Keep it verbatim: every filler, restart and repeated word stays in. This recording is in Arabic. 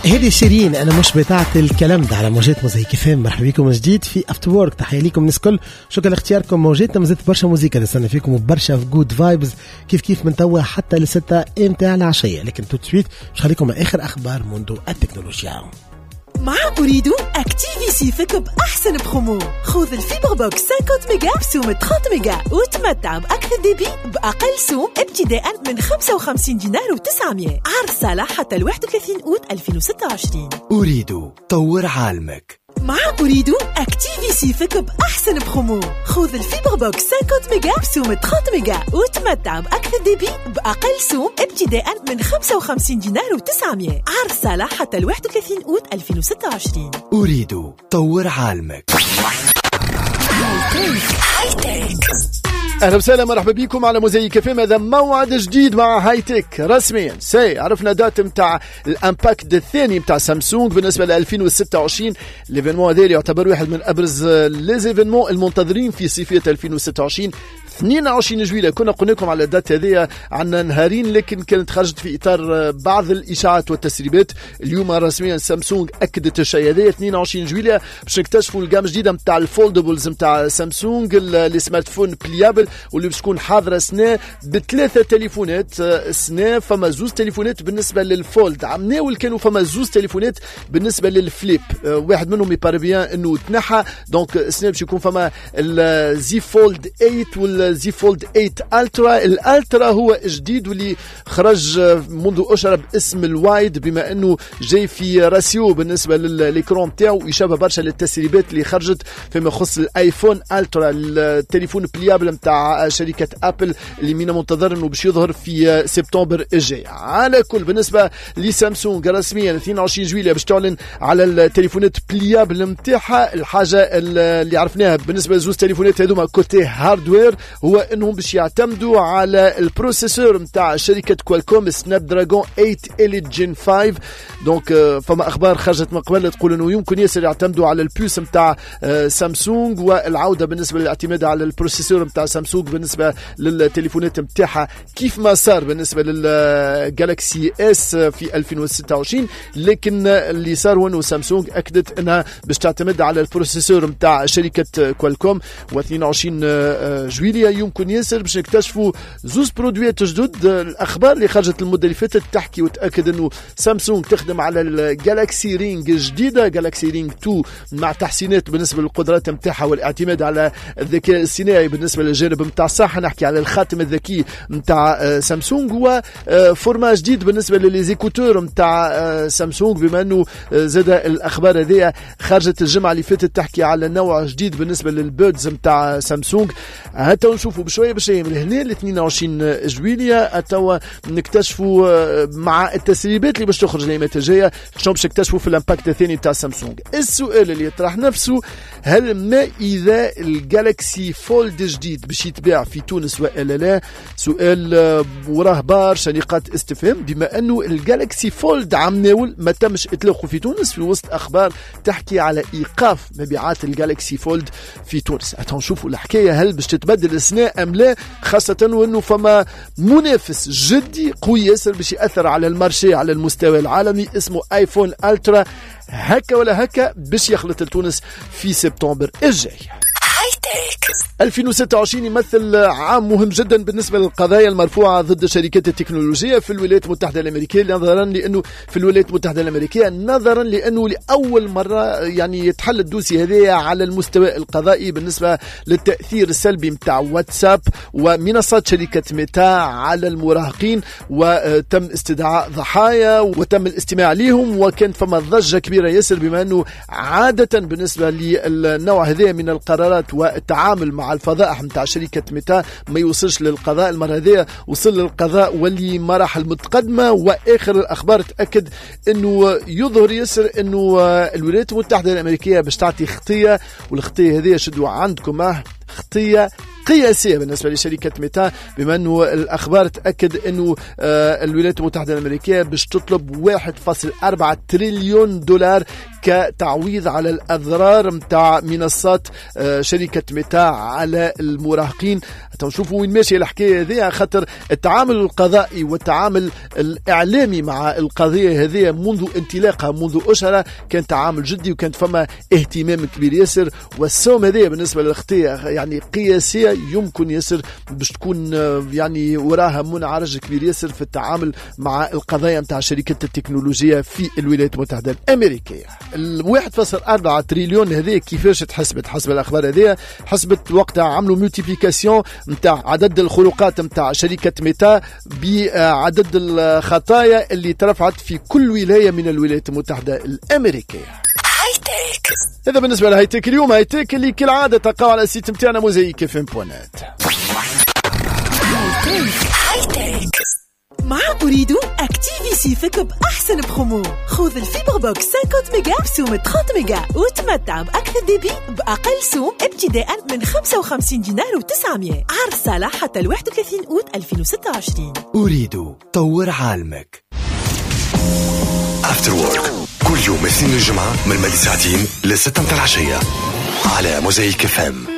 هذه شيرين، أنا مش بتاعت الكلام ده على موجات موزايك اف ام. مرحبا بكم جديد في افتر وورك. تحية لكم الناس الكل، شكرا لاختياركم موجاتنا. مازالت برشا موزيكا نستنى فيكم وبرشا في جود فايبز كيف كيف من توا حتى لستة متاع العشية. لكن تو تسويت مش خليكم آخر أخبار منذ التكنولوجيا. مع أريد أكتيفي سيفك بأحسن بخمو. خذ الفيبر بوكس خمسين ميجا بسوم ثلاثين ميجا وتمتع بأكثر ديبي بأقل سوم ابتداء من خمسة وخمسين دينار وتسعمية. عرض صالح حتى الواحد وثلاثين أوت ألفين وستة وعشرين. أريد طور عالمك. مع أريد أكتيفي سيفك بأحسن بخمو. خذ الفيبر بوكس خمسين ميجا بسوم ثلاثين ميجا وتمتع بأكثر ديبي بأقل سوم ابتداء من خمسة وخمسين دينار وتسعمية. عرض صالح حتى الواحد وثلاثين أوت ألفين وستة وعشرين. أريد طور عالمك. أهلا وسهلا، مرحبا بكم على موزايك اف ام. هذا موعد جديد مع هاي تك رسميا. سي عرفنا دات متاع الامباكت الثاني متاع سامسونج بالنسبه ل ألفين وستة وعشرين. ليفينمون هذا يعتبر واحد من ابرز ليزيفينمون المنتظرين في صيفيه ألفين وستة وعشرين. اثنين وعشرين جويلة كنا قلنا لكم على الدات هذه عنا نهارين، لكن كانت خرجت في إطار بعض الإشاعات والتسريبات. اليوم رسميا سامسونج أكدت الشيء هذا. اثنين وعشرين جويلة باش نكتشفوا الجام جديدة متاع الفولدبلز متاع سامسونج، السمارت فون بليابل، واللي باش تكون حاضرة سنة بثلاثة تليفونات. سنة فما زوز تليفونات بالنسبة للفولد، عم ناول كانوا فما زوز تليفونات بالنسبة للفليب، واحد منهم يبار بيان انه تنحى. دونك سنة باش يكون فما الزي فولد ثمانية وال زي فولد ثمانية الترا. الالترا هو جديد واللي خرج منذ اشهر باسم الوايد، بما انه جاي في راسيو بالنسبه للاكرون تاعو يشابه برشا للتسريبات اللي خرجت فيما يخص الايفون الترا، التليفون بليابل نتاع شركه ابل اللي من منتظر انه باش يظهر في سبتمبر الجاي. على كل بالنسبه لسامسونج رسميا اثنين وعشرين جويلية باش تعلن على التليفونات بليابل نتاعها. الحاجه اللي عرفناها بالنسبه لزوز تليفونات هذوما كوتي هاردوير هو انهم باش يعتمدوا على البروسيسور نتاع شركه كوالكوم سناب دراجون ثمانية إليت جين خمسة. دونك فما اخبار خرجت من قبل تقول انه يمكن ياسر يعتمدوا على البوس نتاع سامسونج، والعوده بالنسبه للاعتماد على البروسيسور نتاع سامسونج بالنسبه للتليفونات نتاعها كيف ما صار بالنسبه للجالكسي اس في ألفين وستة وعشرين. لكن اللي صار هو انه سامسونج اكدت انها باش تعتمد على البروسيسور نتاع شركه كوالكوم. واثنين وعشرين جويلية يمكن ياسر باش نكتشفوا زوز برودويات جدد. الاخبار اللي خرجت المده اللي فاتت تحكي وتاكد انه سامسونج تخدم على الجالكسي رينج جديده، جالكسي رينج اثنين، مع تحسينات بالنسبه للقدرات نتاعها والاعتماد على الذكاء الصناعي بالنسبه للجانب نتاع الصحه. نحكي على الخاتم الذكي نتاع سامسونج، وفورما جديد بالنسبه لليزيكوتور نتاع سامسونج، بما انه زاد الاخبار هذه خرجت الجمعه اللي فاتت تحكي على نوع جديد بالنسبه للبيردز نتاع سامسونج. هاتوا نشوفوا بشويه بشويه من هنا ل اثنين وعشرين جويلية هاتوا نكتشفوا مع التسريبات اللي باش تخرج الايامات الجايه شنو باش نكتشفوا في الامباكت الثاني تاع سامسونج. السؤال اللي يطرح نفسه، هل ما اذا الجالكسي فولد جديد باش يتباع في تونس والا لا؟ سؤال وراه برشا نقاط استفهام، بما انه الجالكسي فولد عم ناول ما تمش اطلاقه في تونس، في وسط اخبار تحكي على ايقاف مبيعات الجالكسي فولد في تونس. هاتوا نشوفوا الحكايه هل باش تتبدل السنة أم لا، خاصة وأنه فما منافس جدي قوي ياسر باش يأثر على المارشي على المستوى العالمي اسمه آيفون ألترا. هكا ولا هكا باش يخلط لتونس في سبتمبر الجاي. ألفين وستة وعشرين يمثل عام مهم جدا بالنسبة للقضايا المرفوعة ضد الشركات التكنولوجية في الولايات المتحدة الأمريكية، نظرا لأنه في الولايات المتحدة الأمريكية نظرا لأنه لأول مرة يعني يتحل الدوسي هذه على المستوى القضائي بالنسبة للتأثير السلبي متاع واتساب ومنصات شركة ميتا على المراهقين، وتم استدعاء ضحايا وتم الاستماع لهم، وكانت فما ضجة كبيرة ياسر بما أنه عادة بالنسبة للنوع هذه من القرارات والتعامل مع الفضائح متاع شركة ميتا ما يوصلش للقضاء. المرة هذه وصل للقضاء واللي مراحل متقدمة، وآخر الأخبار تأكد أنه يظهر يسر أنه الولايات المتحدة الأمريكية باش تعطي خطية، والخطية هذه شدوا عندكم خطية قياسية بالنسبة لشركة ميتا، بما أنه الأخبار تأكد أنه الولايات المتحدة الأمريكية باش تطلب واحد فاصلة أربعة تريليون دولار كتعويض على الأضرار متاع منصات شركة ميتا على المراهقين. تنشوفوا وين ماشي الحكاية هذه، خاطر التعامل القضائي والتعامل الإعلامي مع القضية هذه منذ انطلاقها منذ أشهر كان تعامل جدي، وكانت فما اهتمام كبير ياسر. والسوم هذه بالنسبة للأخطية يعني قياسية يمكن ياسر باش تكون يعني وراها منعرج كبير ياسر في التعامل مع القضايا متاع شركات التكنولوجيا في الولايات المتحدة الأمريكية. الواحد فاصل أربعة تريليون هذه كيفاش تحسبت حسب الأخبار هذه؟ حسبت وقتها عملوا ملتيبليكاسيون متاع عدد الخروقات متاع شركة ميتا بعدد الخطايا اللي ترفعت في كل ولاية من الولايات المتحدة الأمريكية. هايتك. هذا بالنسبة لهايتك اليوم. هايتك اللي كالعادة تقع على السيت متاعنا موزايك اف ام بوان نت. هايتك مع أريد أكتيفي سيفك بأحسن بخمو. خذ الفيبر بوكس خمسين ميجا بسوم ثلاثين ميجا وتمتع بأكثر ديبي بأقل سوم ابتداء من خمسة وخمسين دينار وتسعمية. عرض صالح حتى الواحد وثلاثين أوت ألفين وستة وعشرين. أريد طور عالمك. After Work كل يوم اثنين الجمعة من مدى ساعتين لستة متاع العشية على موزايك اف ام.